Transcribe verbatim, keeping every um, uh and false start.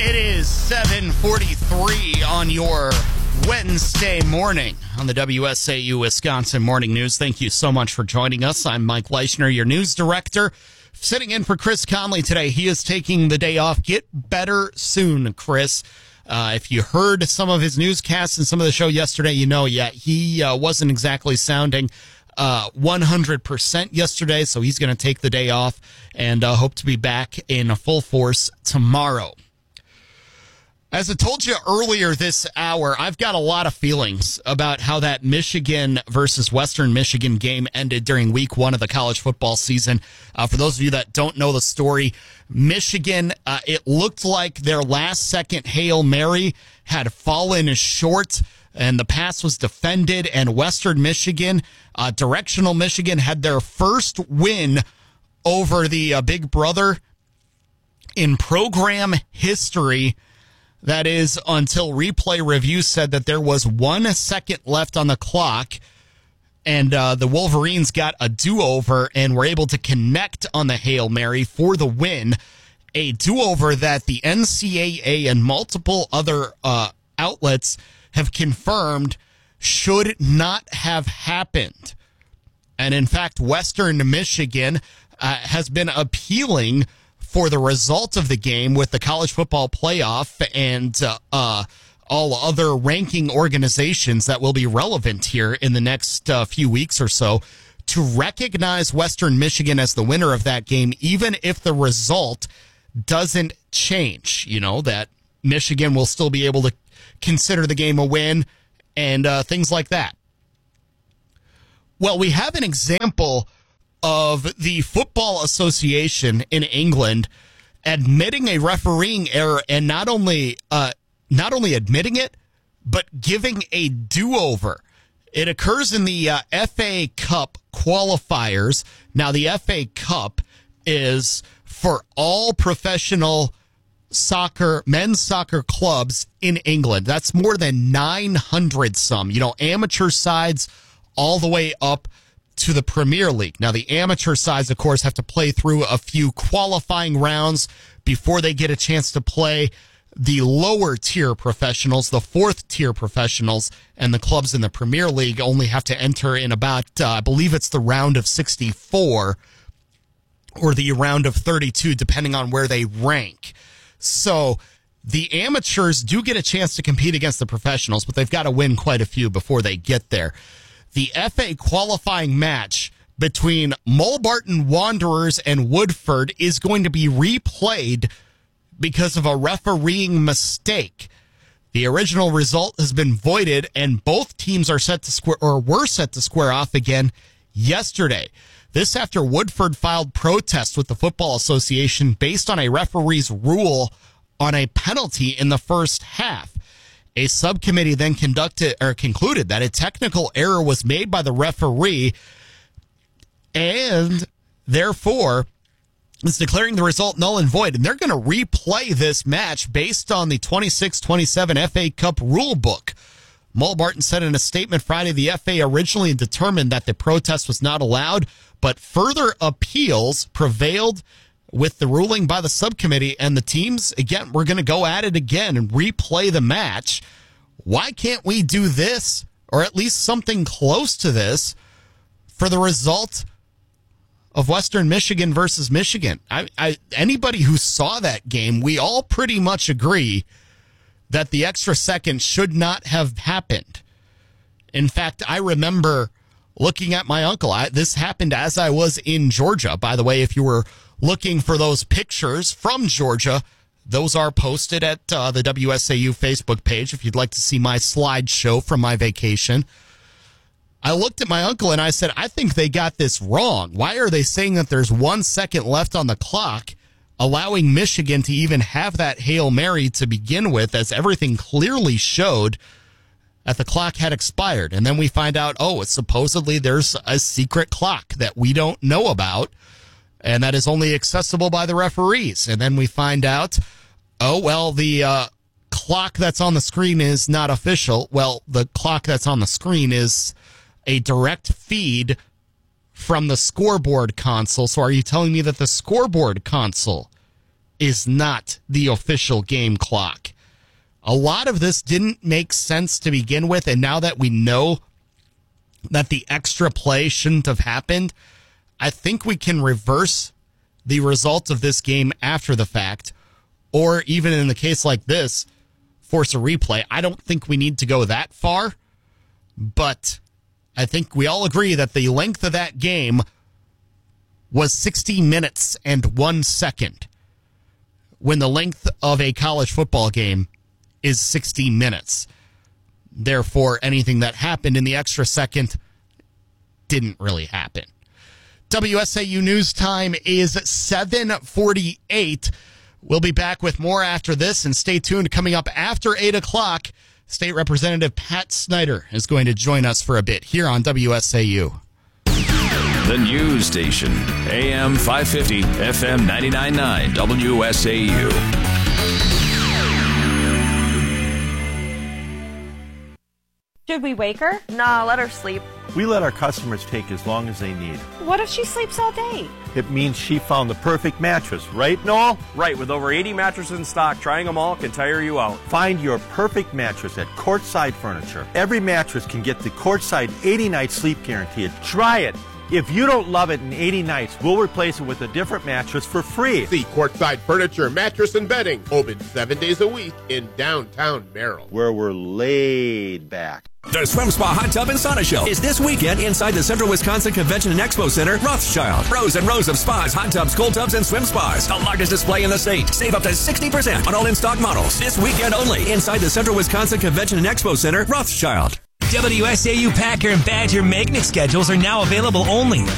It is seven forty-three on your Wednesday morning on the W S A U Wisconsin Morning News. Thank you so much for joining us. I'm Mike Leischner, your news director, sitting in for Chris Conley today. He is taking the day off. Get better soon, Chris. Uh, if you heard some of his newscasts and some of the show yesterday, you know, yeah, he uh, wasn't exactly sounding uh, one hundred percent yesterday, so he's going to take the day off and uh, hope to be back in full force tomorrow. As I told you earlier this hour, I've got a lot of feelings about how that Michigan versus Western Michigan game ended during week one of the college football season. Uh, for those of you that don't know the story, Michigan, uh, it looked like their last second Hail Mary had fallen short and the pass was defended, and Western Michigan, uh, directional Michigan, had their first win over the uh, Big Brother in program history. That is until replay review said that there was one second left on the clock, and uh, the Wolverines got a do-over and were able to connect on the Hail Mary for the win. A do-over that the N C double A and multiple other uh, outlets have confirmed should not have happened. And in fact, Western Michigan uh, has been appealing for the result of the game with the college football playoff and uh, uh, all other ranking organizations that will be relevant here in the next uh, few weeks or so, to recognize Western Michigan as the winner of that game, even if the result doesn't change. You know, that Michigan will still be able to consider the game a win and uh, things like that. Well, we have an example of the Football Association in England admitting a refereeing error, and not only uh, not only admitting it, but giving a do-over. It occurs in the uh, F A Cup qualifiers. Now, the F A Cup is for all professional soccer, men's soccer clubs in England. That's more than nine hundred some, you know, amateur sides all the way up to the Premier League. Now, the amateur sides, of course, have to play through a few qualifying rounds before they get a chance to play the lower tier professionals, the fourth tier professionals, and the clubs in the Premier League only have to enter in about, uh, I believe it's the round of sixty-four or the round of thirty-two, depending on where they rank. So the amateurs do get a chance to compete against the professionals, but they've got to win quite a few before they get there. The F A qualifying match between Mulbarton Wanderers and Woodford is going to be replayed because of a refereeing mistake. The original result has been voided, and both teams are set to square or were set to square off again yesterday. This after Woodford filed protest with the Football Association based on a referee's rule on a penalty in the first half. A subcommittee then conducted or concluded that a technical error was made by the referee, and therefore is declaring the result null and void. And they're going to replay this match based on the twenty-six twenty-seven F A Cup rule book. Mulbarton said in a statement Friday the F A originally determined that the protest was not allowed, but further appeals prevailed with the ruling by the subcommittee, and the teams, again, we're going to go at it again and replay the match. Why can't we do this, or at least something close to this, for the result of Western Michigan versus Michigan? I, I, anybody who saw that game, we all pretty much agree that the extra second should not have happened. In fact, I remember looking at my uncle. I, this happened as I was in Georgia. By the way, if you were looking for those pictures from Georgia, those are posted at uh, the W S A U Facebook page if you'd like to see my slideshow from my vacation. I looked at my uncle and I said, I think they got this wrong. Why are they saying that there's one second left on the clock, allowing Michigan to even have that Hail Mary to begin with, as everything clearly showed that the clock had expired? And then we find out, oh, it's supposedly there's a secret clock that we don't know about, and that is only accessible by the referees. And then we find out, oh, well, the uh, clock that's on the screen is not official. Well, the clock that's on the screen is a direct feed from the scoreboard console. So are you telling me that the scoreboard console is not the official game clock. A lot of this didn't make sense to begin with, and now that we know that the extra play shouldn't have happened, I think we can reverse the results of this game after the fact, or even in the case like this, force a replay. I don't think we need to go that far, but I think we all agree that the length of that game was sixty minutes and one second, when the length of a college football game is sixty minutes. Therefore, anything that happened in the extra second didn't really happen. W S A U News Time is seven forty-eight. We'll be back with more after this, and stay tuned. Coming up after eight o'clock, State Representative Pat Snyder is going to join us for a bit here on W S A U. The news station, A M five fifty, F M ninety-nine point nine, W S A U. Should we wake her? Nah, let her sleep. We let our customers take as long as they need. What if she sleeps all day? It means she found the perfect mattress, right, Noel? Right, with over eighty mattresses in stock, trying them all can tire you out. Find your perfect mattress at Courtside Furniture. Every mattress can get the Courtside eighty night sleep guarantee. Try it. If you don't love it in eighty nights, we'll replace it with a different mattress for free. See Courtside Furniture, Mattress and Bedding, open seven days a week in downtown Merrill, where we're laid back. The Swim Spa Hot Tub and Sauna Show is this weekend inside the Central Wisconsin Convention and Expo Center, Rothschild. Rows and rows of spas, hot tubs, cold tubs, and swim spas. The largest display in the state. Save up to sixty percent on all in-stock models. This weekend only inside the Central Wisconsin Convention and Expo Center, Rothschild. W S A U Packer and Badger magnet schedules are now available only